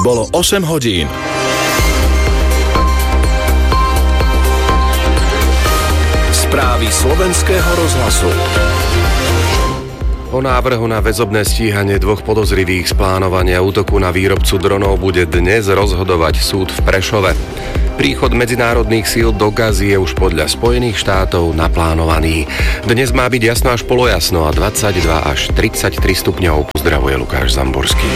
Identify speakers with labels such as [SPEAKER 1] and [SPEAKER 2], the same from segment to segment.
[SPEAKER 1] Bolo 8 hodín. Správy slovenského rozhlasu.
[SPEAKER 2] O návrhu na väzobné stíhanie 2 podozrivých z plánovania útoku na výrobcu dronov bude dnes rozhodovať súd v Prešove. Príchod medzinárodných síl do Gazy je už podľa Spojených štátov naplánovaný. Dnes má byť jasno až polojasno a 22 až 33 stupňov. Pozdravuje Lukáš Zamborský.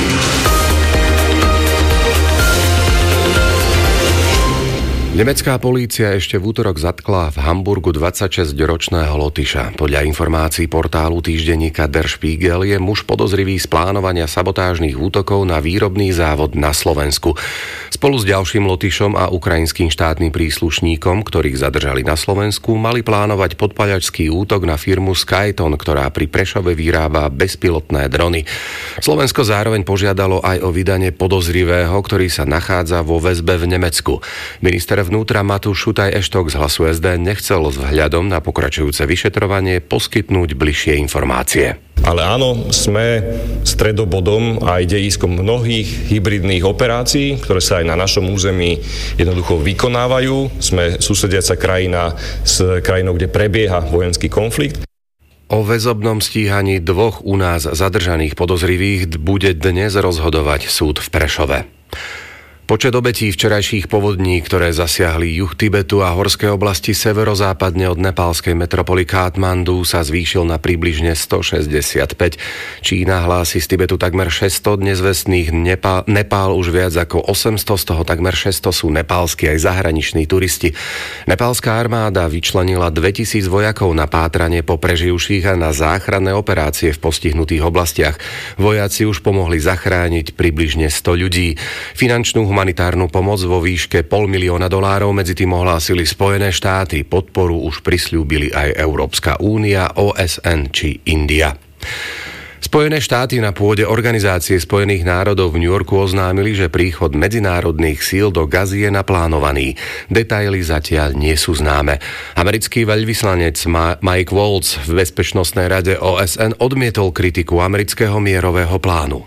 [SPEAKER 2] Nemecká polícia ešte v útorok zatkla v Hamburgu 26-ročného Lotyša. Podľa informácií portálu týždenníka Der Spiegel je muž podozrivý z plánovania sabotážnych útokov na výrobný závod na Slovensku. Spolu s ďalším Lotyšom a ukrajinským štátnym príslušníkom, ktorých zadržali na Slovensku, mali plánovať podpaľačský útok na firmu Skyton, ktorá pri Prešove vyrába bezpilotné drony. Slovensko zároveň požiadalo aj o vydanie podozrivého, ktorý sa nachádza vo väzbe v Nemecku. Minister vnútra Matúš Šutaj-Eštok z Hlasu SD nechcel vzhľadom na pokračujúce vyšetrovanie poskytnúť bližšie informácie.
[SPEAKER 3] Ale áno, sme stredobodom a aj dejiskom mnohých hybridných operácií, ktoré sa aj na našom území jednoducho vykonávajú. Sme susediaca krajina s krajinou, kde prebieha vojenský konflikt.
[SPEAKER 2] O väzobnom stíhaní 2 u nás zadržaných podozrivých bude dnes rozhodovať súd v Prešove. Počet obetí včerajších povodní, ktoré zasiahli juh Tibetu a horské oblasti severozápadne od nepálskej metropoly Katmandu, sa zvýšil na približne 165. Čína hlási z Tibetu takmer 600 nezvestných, Nepál už viac ako 800, z toho takmer 600 sú nepálski aj zahraniční turisti. Nepálska armáda vyčlenila 2000 vojakov na pátranie po preživších a na záchranné operácie v postihnutých oblastiach. Vojaci už pomohli zachrániť približne 100 ľudí. Finančnú humanitárnu pomoc vo výške $500 000 medzi tým ohlásili Spojené štáty. Podporu už prisľúbili aj Európska únia, OSN či India. Spojené štáty na pôde Organizácie spojených národov v New Yorku oznámili, že príchod medzinárodných síl do Gazy je naplánovaný. Detaily zatiaľ nie sú známe. Americký veľvyslanec Mike Waltz v Bezpečnostnej rade OSN odmietol kritiku amerického mierového plánu.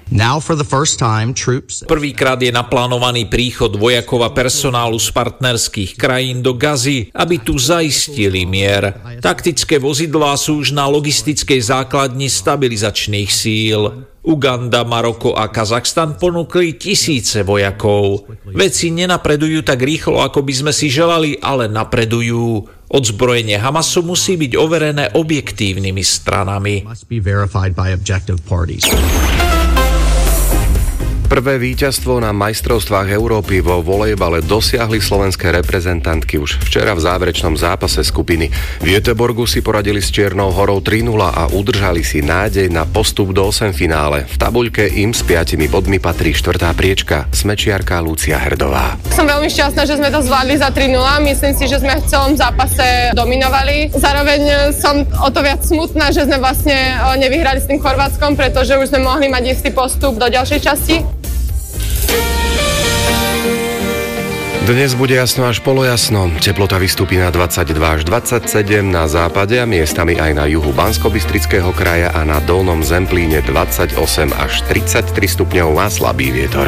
[SPEAKER 4] Prvýkrát je naplánovaný príchod vojakov a personálu z partnerských krajín do Gazy, aby tu zaistili mier. Taktické vozidlá sú už na logistickej základni stabilizačných síl. Uganda, Maroko a Kazachstan ponúkli 1000 vojakov. Veci nenapredujú tak rýchlo, ako by sme si želali, ale napredujú. Odzbrojenie Hamasu musí byť overené objektívnymi stranami.
[SPEAKER 2] Prvé víťazstvo na majstrovstvách Európy vo volejbale dosiahli slovenské reprezentantky už včera v záverečnom zápase skupiny. V Göteborgu si poradili s Čiernou Horou 3-0 a udržali si nádej na postup do 8 finále. V tabuľke im s 5 bodmi patrí 4. priečka, smečiarka Lucia Hrdová.
[SPEAKER 5] Som veľmi šťastná, že sme to zvládli za 3-0. Myslím si, že sme v celom zápase dominovali. Zároveň som o to viac smutná, že sme vlastne nevyhrali s tým Chorvátskom, pretože už sme mohli mať istý postup do ďalšej časti.
[SPEAKER 2] Dnes bude jasno až polojasno. Teplota vystúpi na 22 až 27 na západe a miestami aj na juhu Banskobystrického kraja a na dolnom Zemplíne 28 až 33 stupňov a slabý vietor.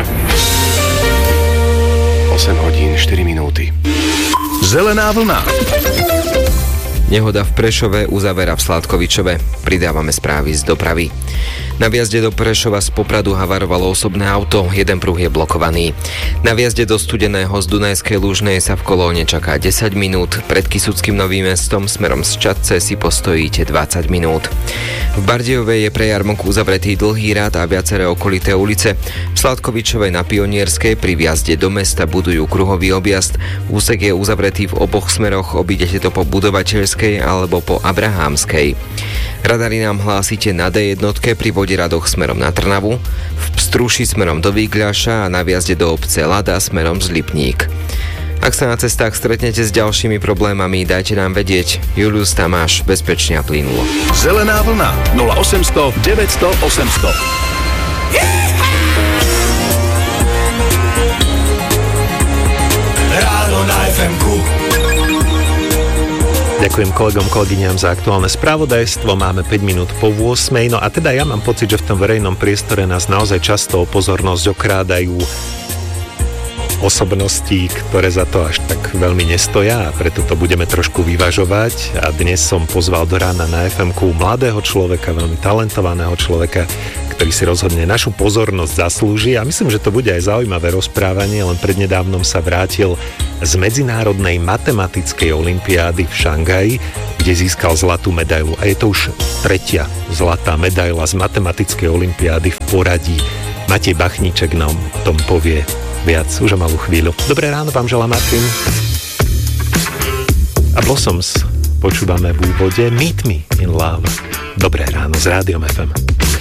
[SPEAKER 2] 8 hodín 4 minúty.
[SPEAKER 1] Zelená vlna.
[SPEAKER 6] Nehoda v Prešove, uzavera v Sládkovičove. Pridávame správy z dopravy. Na vjazde do Prešova z Popradu havarovalo osobné auto, jeden pruh je blokovaný. Na vjazde do Studeného z Dunajskej Lužnej sa v kolóne čaká 10 minút, pred Kysuckým Novým Mestom smerom z Čadce si postojíte 20 minút. V Bardejove je pre jarmoku uzavretý dlhý rád a viaceré okolité ulice. V Sládkovičovej na Pionierskej pri vjazde do mesta budujú kruhový objazd. Úsek je uzavretý v oboch smeroch, obídete to po Budovateľskej alebo po Abrahámskej. Radary nám hlásite na D1 pri Voderadoch smerom na Trnavu, v Pstruši smerom do Výgľaša a na vjazde do obce Lada smerom z Lipník. Ak sa na cestách stretnete s ďalšími problémami, dajte nám vedieť. Julius Tamáš, bezpečne a plynulo.
[SPEAKER 1] Zelená vlna 0800 900 800. Ráno na FM-ku.
[SPEAKER 7] Ďakujem kolegom, kolegyňam za aktuálne spravodajstvo. Máme 5 minút po 8. No a teda ja mám pocit, že v tom verejnom priestore nás naozaj často o pozornosť okrádajú osobností, ktoré za to až tak veľmi nestoja a preto to budeme trošku vyvažovať. A dnes som pozval do rána na FM-ku mladého človeka, veľmi talentovaného človeka, ktorý si rozhodne našu pozornosť zaslúži a myslím, že to bude aj zaujímavé rozprávanie, len prednedávnom sa vrátil z Medzinárodnej matematickej olympiády v Šangaji, kde získal zlatú medailu. A je to už 3. zlatá medaila z matematickej olympiády v poradí. Matej Bachníček nám o tom povie viac už o malú chvíľu. Dobré ráno vám želá Martin. A Blossoms počúvame v úvode Meet Me in Love. Dobré ráno s Rádiom FM.